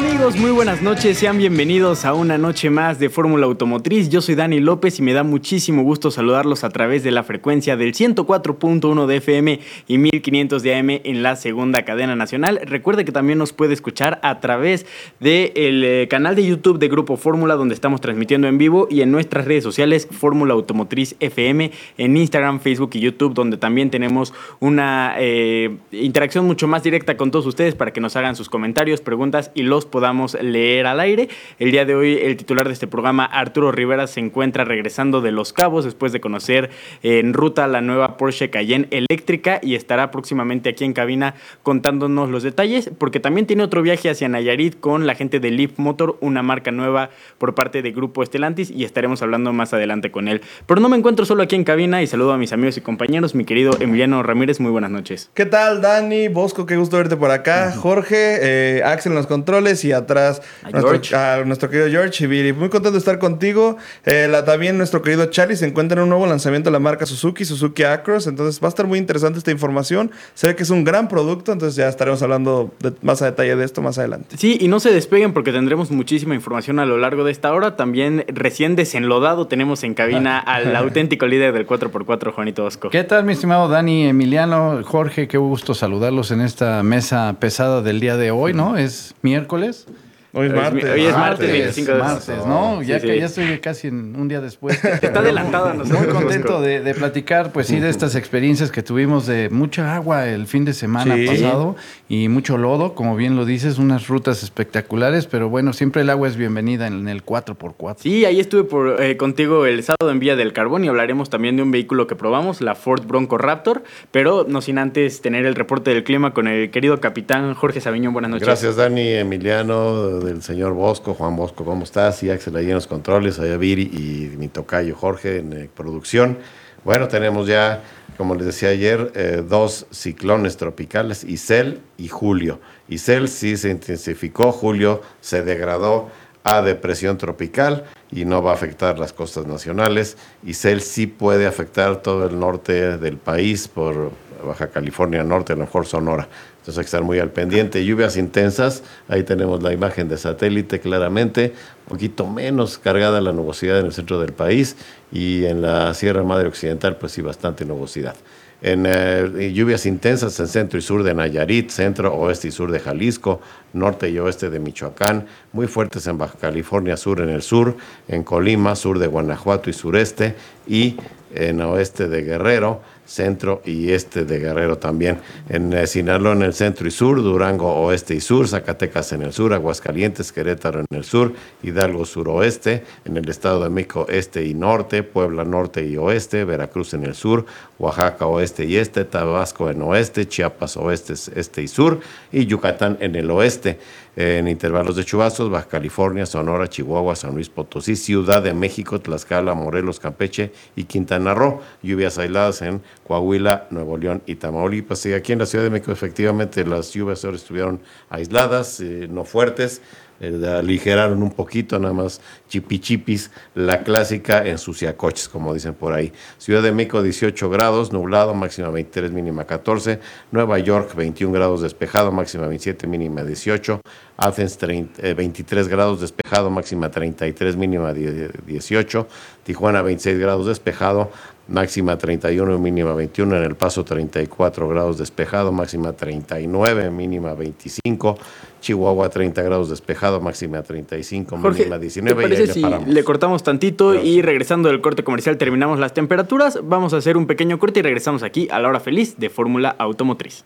Amigos, muy buenas noches, sean bienvenidos a una noche más de Fórmula Automotriz. Yo soy Dani López y me da muchísimo gusto saludarlos a través de la frecuencia del 104.1 de FM y 1500 de AM en la segunda cadena nacional. Recuerde que también nos puede escuchar a través del canal de YouTube de Grupo Fórmula, donde estamos transmitiendo en vivo, y en nuestras redes sociales Fórmula Automotriz FM, en Instagram, Facebook y YouTube, donde también tenemos una interacción mucho más directa con todos ustedes para que nos hagan sus comentarios, preguntas y los podamos leer al aire. El día de hoy el titular de este programa, Arturo Rivera, se encuentra regresando de Los Cabos después de conocer en ruta la nueva Porsche Cayenne eléctrica, y estará próximamente aquí en cabina contándonos los detalles, porque también tiene otro viaje hacia Nayarit con la gente de Leaf Motor, una marca nueva por parte de Grupo Stellantis, y estaremos hablando más adelante con él. Pero no me encuentro solo aquí en cabina y saludo a mis amigos y compañeros. Mi querido Emiliano Ramírez, muy buenas noches. ¿Qué tal, Dani? Bosco, qué gusto verte por acá. Jorge, Axel en los controles y atrás nuestro querido George y Viri. Muy contento de estar contigo. También nuestro querido Charlie se encuentra en un nuevo lanzamiento de la marca Suzuki Acros. Entonces va a estar muy interesante esta información. Se ve que es un gran producto, entonces ya estaremos hablando más a detalle de esto más adelante. Sí, y no se despeguen porque tendremos muchísima información a lo largo de esta hora. También recién desenlodado tenemos en cabina al auténtico líder del 4x4, Juanito Bosco. ¿Qué tal, mi estimado Dani, Emiliano, Jorge? Qué gusto saludarlos en esta mesa pesada del día de hoy, ¿no? Es miércoles. Hoy es martes. Hoy es martes 25 de martes, ¿no? Sí, ya sí. que ya estoy casi un día después. Está adelantado a nosotros. Muy contento de platicar, pues sí, de estas experiencias que tuvimos de mucha agua el fin de semana pasado y mucho lodo, como bien lo dices, unas rutas espectaculares, pero bueno, siempre el agua es bienvenida en el 4x4. Sí, ahí estuve contigo el sábado en Villa del Carbón y hablaremos también de un vehículo que probamos, la Ford Bronco Raptor, pero no sin antes tener el reporte del clima con el querido capitán Jorge Sabiñón. Buenas noches. Gracias, Dani, Emiliano, del señor Bosco, Juan Bosco, ¿cómo estás? Y Axel ahí en los controles, allá Viri y mi tocayo Jorge en producción. Bueno, tenemos ya, como les decía ayer, dos ciclones tropicales, Isel y Julio. Isel sí se intensificó, Julio se degradó a depresión tropical y no va a afectar las costas nacionales. Isel sí puede afectar todo el norte del país, por Baja California Norte, a lo mejor Sonora. Entonces hay que estar muy al pendiente. Lluvias intensas, ahí tenemos la imagen de satélite claramente, un poquito menos cargada la nubosidad en el centro del país, y en la Sierra Madre Occidental pues sí bastante nubosidad. En lluvias intensas en centro y sur de Nayarit, centro, oeste y sur de Jalisco, norte y oeste de Michoacán, muy fuertes en Baja California Sur en el sur, en Colima, sur de Guanajuato y sureste, y en oeste de Guerrero, centro y este de Guerrero también. En Sinaloa en el centro y sur, Durango oeste y sur, Zacatecas en el sur, Aguascalientes, Querétaro en el sur, Hidalgo suroeste, en el Estado de México este y norte, Puebla norte y oeste, Veracruz en el sur, Oaxaca oeste y este, Tabasco en oeste, Chiapas oeste, este y sur, y Yucatán en el oeste. En intervalos de chubascos, Baja California, Sonora, Chihuahua, San Luis Potosí, Ciudad de México, Tlaxcala, Morelos, Campeche y Quintana Roo. Lluvias aisladas en Coahuila, Nuevo León y Tamaulipas. Y aquí en la Ciudad de México efectivamente las lluvias ahora estuvieron aisladas, no fuertes. Aligeraron un poquito, nada más chipichipis, la clásica ensuciacoches, como dicen por ahí. Ciudad de México 18 grados, nublado, máxima 23, mínima 14. Nueva York 21 grados, despejado, máxima 27, mínima 18. Athens 23 grados, despejado, máxima 33, mínima 18. Tijuana 26 grados, despejado, máxima 31, mínima 21. En El Paso 34 grados, despejado, máxima 39, mínima 25. Chihuahua 30 grados, despejado, máxima 35, Jorge, mínima 19. ¿te parece si le cortamos tantito y regresando del corte comercial terminamos las temperaturas? Vamos a hacer un pequeño corte y regresamos aquí a la hora feliz de Fórmula Automotriz.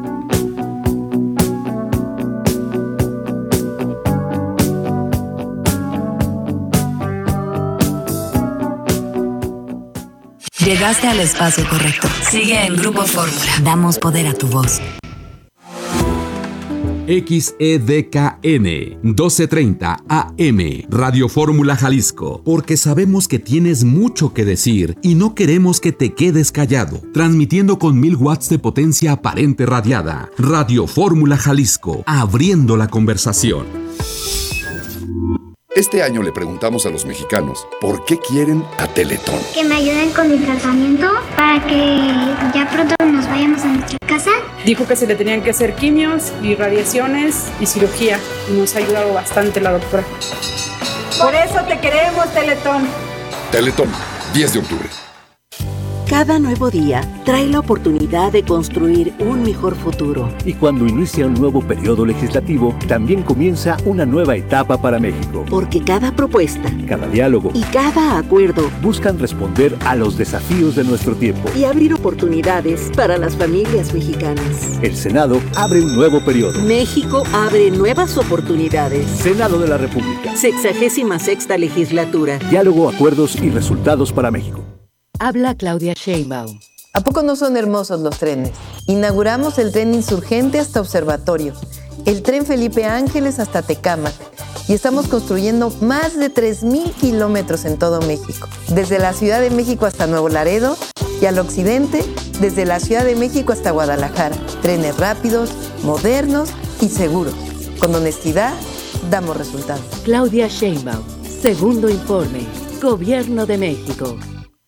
Llegaste al espacio correcto. Sigue en Grupo Fórmula. Damos poder a tu voz. XEDKN 1230 AM Radio Fórmula Jalisco, porque sabemos que tienes mucho que decir y no queremos que te quedes callado. Transmitiendo con 1000 watts de potencia aparente radiada. Radio Fórmula Jalisco, abriendo la conversación. Este año le preguntamos a los mexicanos por qué quieren a Teletón. Que me ayuden con mi tratamiento para que ya pronto nos vayamos a nuestra casa. Dijo que se le tenían que hacer quimios y radiaciones y cirugía. Y nos ha ayudado bastante la doctora. Por eso te queremos, Teletón. Teletón, 10 de octubre. Cada nuevo día trae la oportunidad de construir un mejor futuro. Y cuando inicia un nuevo periodo legislativo, también comienza una nueva etapa para México. Porque cada propuesta, cada diálogo y cada acuerdo buscan responder a los desafíos de nuestro tiempo y abrir oportunidades para las familias mexicanas. El Senado abre un nuevo periodo. México abre nuevas oportunidades. Senado de la República. 66ª legislatura. Diálogo, acuerdos y resultados para México. Habla Claudia Sheinbaum. ¿A poco no son hermosos los trenes? Inauguramos el tren Insurgente hasta Observatorio, el tren Felipe Ángeles hasta Tecámac y estamos construyendo más de 3,000 kilómetros en todo México, desde la Ciudad de México hasta Nuevo Laredo y al occidente, desde la Ciudad de México hasta Guadalajara. Trenes rápidos, modernos y seguros. Con honestidad, damos resultados. Claudia Sheinbaum, segundo informe, Gobierno de México.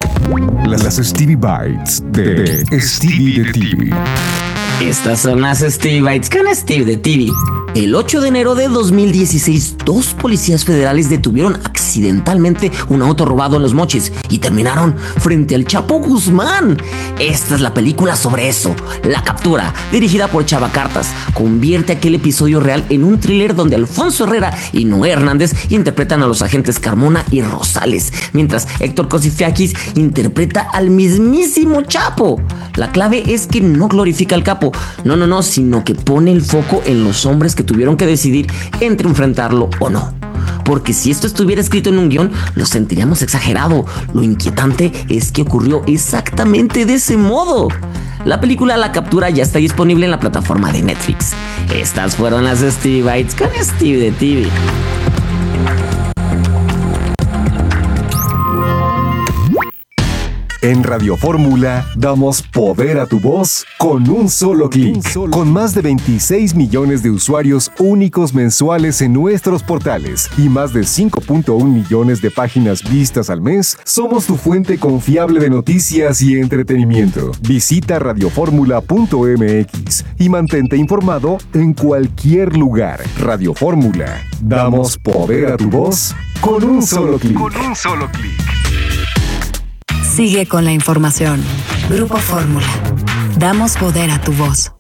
Las Stevie Bites de Stevie de TV. Estas son las Stevie Bites con Steve de TV. El 8 de enero de 2016, 2 policías federales detuvieron accidentalmente un auto robado en Los Mochis y terminaron frente al Chapo Guzmán. Esta es la película sobre eso. La captura, dirigida por Chava Cartas, convierte aquel episodio real en un thriller donde Alfonso Herrera y Noé Hernández interpretan a los agentes Carmona y Rosales, mientras Héctor Cosifiakis interpreta al mismísimo Chapo. La clave es que no glorifica al capo, no, sino que pone el foco en los hombres que tuvieron que decidir entre enfrentarlo o no. Porque si esto estuviera escrito en un guión, lo sentiríamos exagerado. Lo inquietante es que ocurrió exactamente de ese modo. La película La Captura ya está disponible en la plataforma de Netflix. Estas fueron las Stevie Bites con Steve de TV. En Radio Fórmula damos poder a tu voz con un solo clic. Con más de 26 millones de usuarios únicos mensuales en nuestros portales y más de 5.1 millones de páginas vistas al mes, somos tu fuente confiable de noticias y entretenimiento. Visita radioformula.mx y mantente informado en cualquier lugar. Radio Fórmula, damos poder a tu voz con un solo clic. Sigue con la información. Grupo Fórmula. Damos poder a tu voz.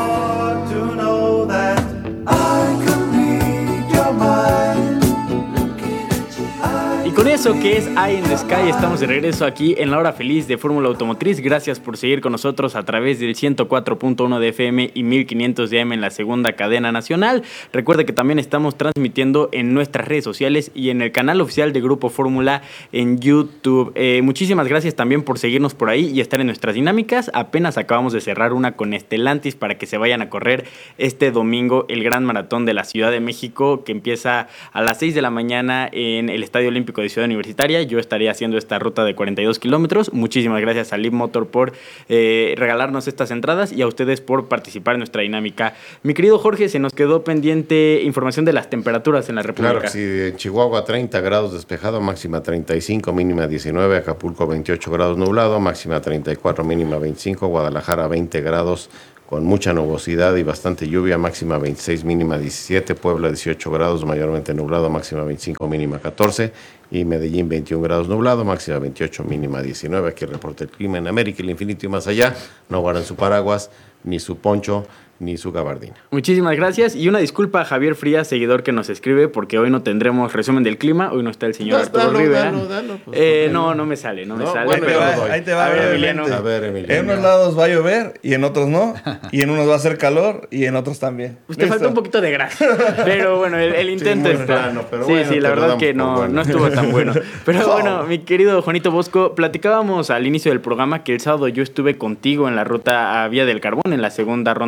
Y con eso que es Eye in the Sky, estamos de regreso aquí en la hora feliz de Fórmula Automotriz. Gracias por seguir con nosotros a través del 104.1 de FM y 1500 de AM en la segunda cadena nacional. Recuerda que también estamos transmitiendo en nuestras redes sociales y en el canal oficial de Grupo Fórmula en YouTube. Muchísimas gracias también por seguirnos por ahí y estar en nuestras dinámicas. Apenas acabamos de cerrar una con Stellantis para que se vayan a correr este domingo el Gran Maratón de la Ciudad de México, que empieza a las 6 de la mañana en el Estadio Olímpico de Ciudad Universitaria. Yo estaría haciendo esta ruta de 42 kilómetros. Muchísimas gracias a Liv Motor por regalarnos estas entradas y a ustedes por participar en nuestra dinámica. Mi querido Jorge, se nos quedó pendiente información de las temperaturas en la República. Claro, sí, en Chihuahua 30 grados despejado, máxima 35, mínima 19, Acapulco 28 grados nublado, máxima 34, mínima 25, Guadalajara 20 grados con mucha nubosidad y bastante lluvia, máxima 26, mínima 17, Puebla 18 grados, mayormente nublado, máxima 25, mínima 14, y Medellín 21 grados nublado, máxima 28, mínima 19. Aquí reporta el clima en América, el infinito y más allá. No guarden su paraguas, ni su poncho, ni su gabardina. Muchísimas gracias y una disculpa a Javier Frías, seguidor que nos escribe, porque hoy no tendremos resumen del clima, hoy no está el señor Arturo Rivera. Dalo, pues, no me sale. Bueno, ahí te va, Emiliano. A ver, Emiliano. En unos lados va a llover y en otros no, y en unos va a hacer calor y en otros también. Usted falta un poquito de grasa, pero bueno, el intento está. Sí, la verdad que no estuvo tan bueno. Pero bueno, mi querido Juanito Bosco, platicábamos al inicio del programa que el sábado yo estuve contigo en la ruta a Vía del Carbón, en la segunda ronda que hiciste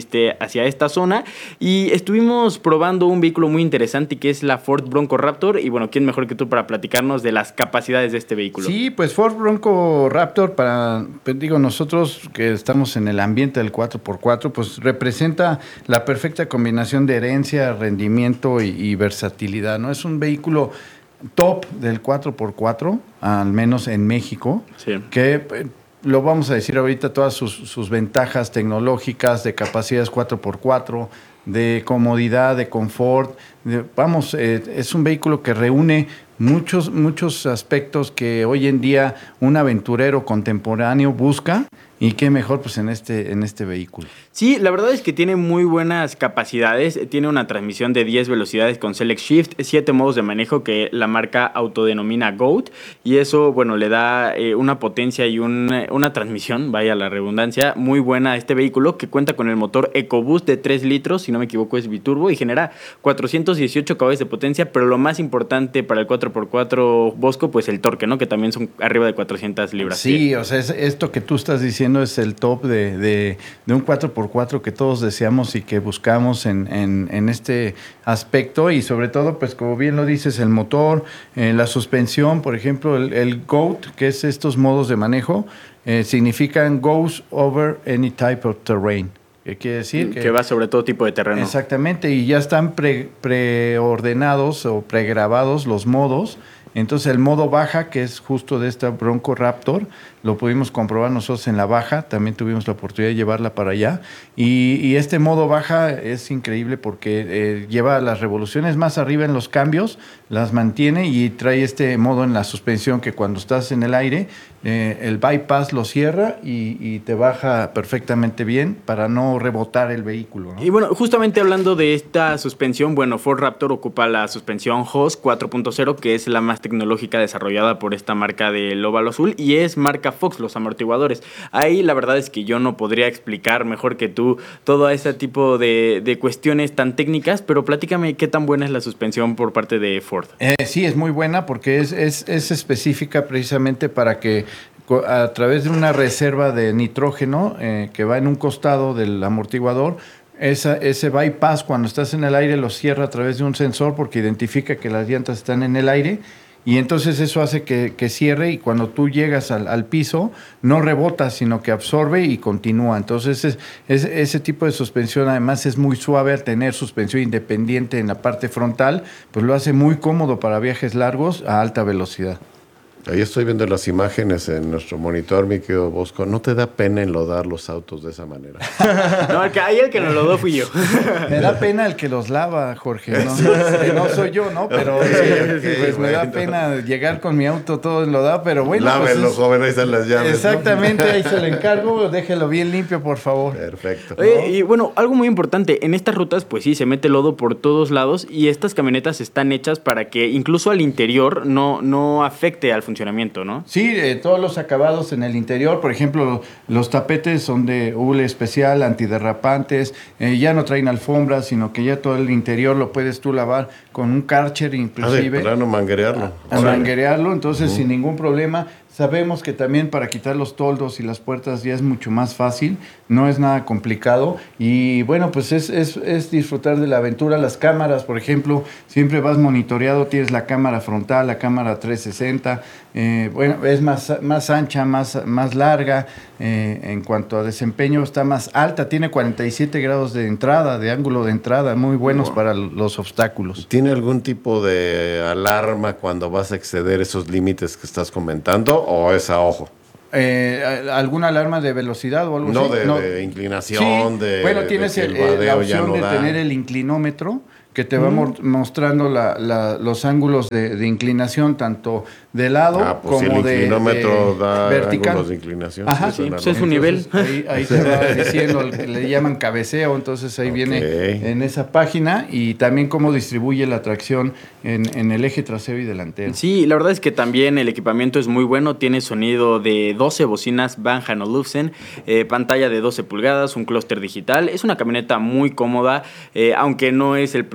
existe hacia esta zona. Y estuvimos probando un vehículo muy interesante que es la Ford Bronco Raptor. Y bueno, ¿quién mejor que tú para platicarnos de las capacidades de este vehículo? Sí, pues Ford Bronco Raptor, nosotros que estamos en el ambiente del 4x4, pues representa la perfecta combinación de herencia, rendimiento y versatilidad, ¿no? Es un vehículo top del 4x4, al menos en México, sí, que lo vamos a decir ahorita, todas sus ventajas tecnológicas, de capacidades 4x4, de comodidad, de confort. Es un vehículo que reúne muchos aspectos que hoy en día un aventurero contemporáneo busca, y qué mejor pues en este vehículo. Sí, la verdad es que tiene muy buenas capacidades. Tiene una transmisión de 10 velocidades con Select Shift, 7 modos de manejo que la marca autodenomina GOAT, y eso, bueno, le da una potencia y una transmisión, vaya la redundancia, muy buena a este vehículo, que cuenta con el motor EcoBoost de 3 litros, si no me equivoco es biturbo, y genera 418 caballos de potencia, pero lo más importante para el 4x4 Bosco, pues el torque, ¿no? Que también son arriba de 400 libras. Sí, o sea, esto que tú estás diciendo es el top de un 4x4 que todos deseamos y que buscamos en este aspecto, y sobre todo, pues como bien lo dices, el motor, la suspensión, por ejemplo, el GOAT, que es estos modos de manejo, significan Goes Over Any Type of Terrain. ¿Qué quiere decir? Que va sobre todo tipo de terreno. Exactamente, y ya están preordenados o pregrabados los modos. Entonces el modo baja, que es justo de esta Bronco Raptor, lo pudimos comprobar nosotros en la baja, también tuvimos la oportunidad de llevarla para allá, y este modo baja es increíble porque lleva las revoluciones más arriba en los cambios, las mantiene, y trae este modo en la suspensión que cuando estás en el aire, el bypass lo cierra y te baja perfectamente bien para no rebotar el vehículo, ¿no? Y bueno, justamente hablando de esta suspensión, bueno, Ford Raptor ocupa la suspensión Hoss 4.0, que es la más tecnológica desarrollada por esta marca del óvalo azul, y es marca Fox, los amortiguadores. Ahí la verdad es que yo no podría explicar mejor que tú todo ese tipo de cuestiones tan técnicas, pero platícame qué tan buena es la suspensión por parte de Ford. Sí, es muy buena porque es específica precisamente para que a través de una reserva de nitrógeno que va en un costado del amortiguador, ese bypass cuando estás en el aire lo cierra a través de un sensor porque identifica que las llantas están en el aire, y entonces eso hace que cierre, y cuando tú llegas al piso no rebota, sino que absorbe y continúa. Entonces ese tipo de suspensión además es muy suave al tener suspensión independiente en la parte frontal, pues lo hace muy cómodo para viajes largos a alta velocidad. Ahí estoy viendo las imágenes en nuestro monitor, mi querido Bosco. ¿No te da pena enlodar los autos de esa manera? No, ahí el que nos enlodó fui yo. Me da pena el que los lava, Jorge, ¿no? No soy yo, ¿no? Pero pues me da pena llegar con mi auto todo enlodado, pero bueno. Lávelo, pues joven, ahí están las llaves. Exactamente, ¿no? Ahí se lo encargo, déjelo bien limpio, por favor. Perfecto. Oye, y bueno, algo muy importante, en estas rutas, pues sí, se mete lodo por todos lados, y estas camionetas están hechas para que incluso al interior no afecte al funcionamiento, ¿no? Sí, todos los acabados en el interior, por ejemplo, los tapetes son de hule especial, antiderrapantes, ya no traen alfombras, sino que ya todo el interior lo puedes tú lavar con un Karcher inclusive. De plano manguerearlo. Manguerearlo, entonces sin ningún problema. Sabemos que también para quitar los toldos y las puertas ya es mucho más fácil, no es nada complicado, y bueno, pues es disfrutar de la aventura. Las cámaras, por ejemplo, siempre vas monitoreado, tienes la cámara frontal, la cámara 360, bueno, es más ancha, más larga, en cuanto a desempeño está más alta, tiene 47 grados de entrada, de ángulo de entrada, muy buenos para los obstáculos. ¿Tiene algún tipo de alarma cuando vas a exceder esos límites que estás comentando? ¿O es a ojo? ¿Alguna alarma de velocidad o algo así? De inclinación, sí. Bueno, tienes la opción de tener el inclinómetro que te va mostrando los ángulos de inclinación, tanto de lado como el inclinómetro da vertical. Ángulos de inclinación. Ajá, sí, pues es un nivel. Ahí te va diciendo, le llaman cabeceo, entonces ahí viene en esa página, y también cómo distribuye la tracción en el eje trasero y delantero. Sí, la verdad es que también el equipamiento es muy bueno, tiene sonido de 12 bocinas Bang & Olufsen, pantalla de 12 pulgadas, un clúster digital, es una camioneta muy cómoda, aunque no es el principal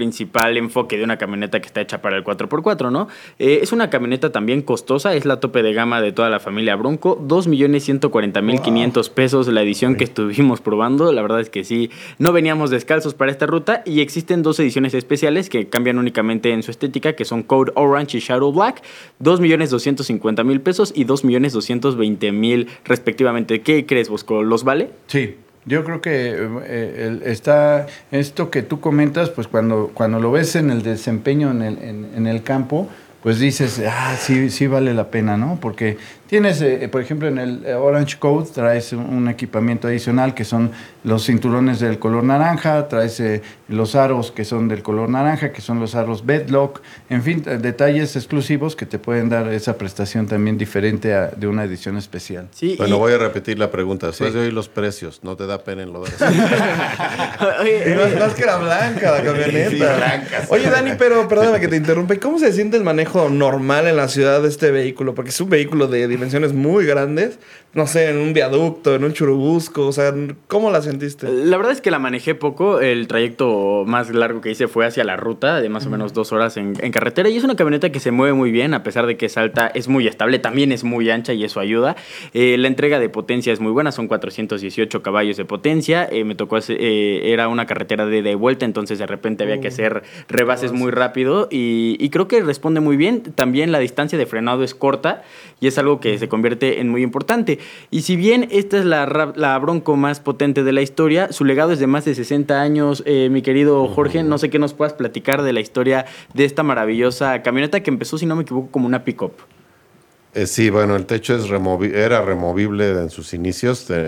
principal enfoque de una camioneta que está hecha para el 4x4, ¿no? Es una camioneta también costosa, es la tope de gama de toda la familia Bronco, 2,140,500 pesos la edición que estuvimos probando. La verdad es que sí, no veníamos descalzos para esta ruta y existen 2 ediciones especiales que cambian únicamente en su estética, que son Code Orange y Shadow Black, 2,250,000 pesos y 2,220,000 respectivamente. ¿Qué crees, Bosco? ¿Los vale? Sí. Yo creo que está esto que tú comentas, pues cuando lo ves en el desempeño en el campo, pues dices, sí vale la pena, ¿no? Porque tienes, por ejemplo, en el Orange Code traes un equipamiento adicional que son los cinturones del color naranja, traes los aros que son del color naranja, que son los aros Bedlock, en fin, detalles exclusivos que te pueden dar esa prestación también diferente de una edición especial. Sí, bueno, voy a repetir la pregunta. Después de oír los precios, ¿no te da pena en lo de eso? Más que era blanca la camioneta. Sí, blanca. Oye, Dani, pero perdóname que te interrumpa. ¿Cómo se siente el manejo normal en la ciudad de este vehículo? Porque es un vehículo de dimensiones muy grandes. No sé, en un viaducto, en un Churubusco. O sea, ¿cómo la sentiste? La verdad es que la manejé poco. El trayecto más largo que hice fue hacia la ruta, de más o menos 2 horas en carretera. Y es una camioneta que se mueve muy bien, a pesar de que es alta, es muy estable. También es muy ancha y eso ayuda. La entrega de potencia es muy buena, son 418 caballos de potencia. Me tocó, era una carretera de vuelta, entonces de repente había que hacer rebases muy rápido. Y creo que responde muy bien. También la distancia de frenado es corta y es algo que se convierte en muy importante. Y si bien esta es la Bronco más potente de la historia, su legado es de más de 60 años. Mi querido Jorge, no sé qué nos puedas platicar de la historia de esta maravillosa camioneta que empezó, si no me equivoco, como una pick-up. Sí, bueno, el techo era removible en sus inicios, no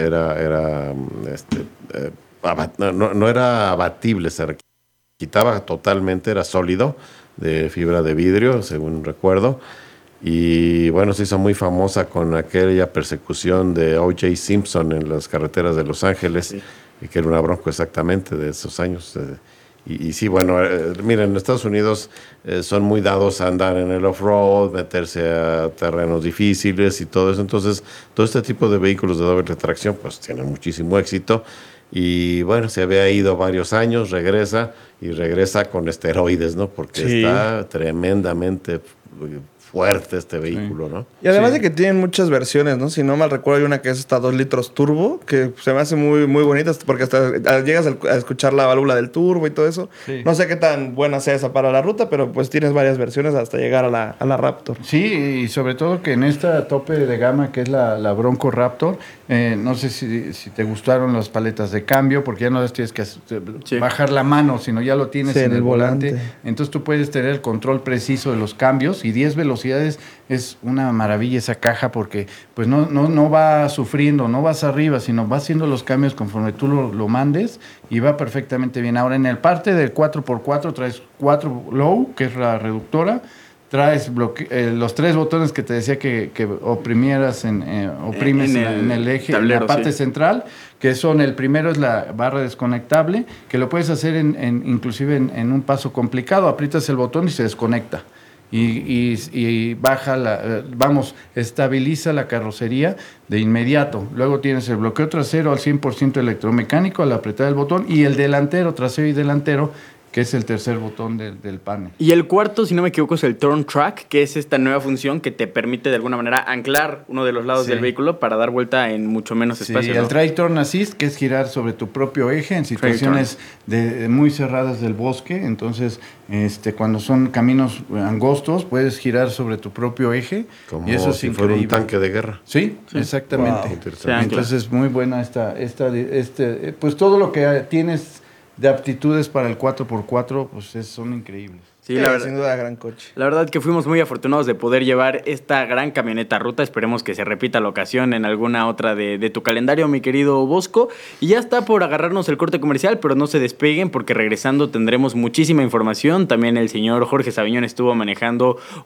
era abatible, se quitaba totalmente, era sólido, de fibra de vidrio, según recuerdo. Y bueno, se hizo muy famosa con aquella persecución de O.J. Simpson en las carreteras de Los Ángeles, sí. Y que era una Bronco exactamente de esos años. Y sí, bueno, miren, en Estados Unidos son muy dados a andar en el off-road, meterse a terrenos difíciles y todo eso. Entonces, todo este tipo de vehículos de doble tracción pues tienen muchísimo éxito. Y bueno, se había ido varios años, regresa con esteroides, ¿no? Porque sí, está tremendamente fuerte este vehículo, sí, ¿no? Y además de que tienen muchas versiones, ¿no? Si no mal recuerdo, hay una que es hasta 2 litros turbo, que se me hace muy, muy bonita, porque hasta llegas a escuchar la válvula del turbo y todo eso. Sí. No sé qué tan buena sea esa para la ruta, pero pues tienes varias versiones hasta llegar a la Raptor. Sí, y sobre todo que en esta tope de gama que es la Bronco Raptor, no sé si te gustaron las paletas de cambio, porque ya no las tienes que bajar la mano, sino ya lo tienes en el volante. Entonces tú puedes tener el control preciso de los cambios y 10 velocidades. Es una maravilla esa caja porque pues no va sufriendo, no vas arriba, sino va haciendo los cambios conforme tú lo mandes y va perfectamente bien. Ahora en el parte del 4x4 traes 4 low, que es la reductora, traes los 3 botones que te decía que oprimieras oprimes en el eje, tablero, en la parte central, que son, el primero es la barra desconectable, que lo puedes hacer inclusive en un paso complicado, aprietas el botón y se desconecta. Y baja estabiliza la carrocería de inmediato. Luego tienes el bloqueo trasero al 100% electromecánico al apretar el botón y el delantero, trasero y delantero, que es el tercer botón del panel. Y el cuarto, si no me equivoco, es el Turn Track, que es esta nueva función que te permite de alguna manera anclar uno de los lados del vehículo para dar vuelta en mucho menos espacio. Sí, el Trail Turn Assist, que es girar sobre tu propio eje en situaciones muy cerradas del bosque. Entonces, cuando son caminos angostos, puedes girar sobre tu propio eje. Como y eso si es fuera un tanque de guerra. Sí, exactamente. Wow. Entonces, muy buena pues todo lo que tienes de aptitudes para el 4x4, pues son increíbles. Sí, sin duda, gran coche. La verdad que fuimos muy afortunados de poder llevar esta gran camioneta a ruta. Esperemos que se repita la ocasión en alguna otra de tu calendario, mi querido Bosco. Y ya está por agarrarnos el corte comercial, pero no se despeguen porque regresando tendremos muchísima información. También el señor Jorge Sabiñón estuvo manejando